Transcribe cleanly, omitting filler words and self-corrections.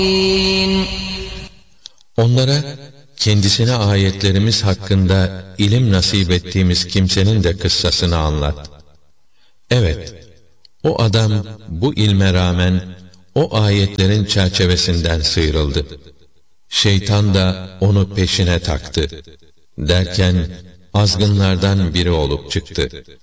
Onlara kendisine ayetlerimiz hakkında ilim nasip ettiğimiz kimsenin de kıssasını anlat. Evet, o adam bu ilme rağmen o ayetlerin çerçevesinden sıyrıldı. Şeytan da onu peşine taktı. Derken azgınlardan biri olup çıktı.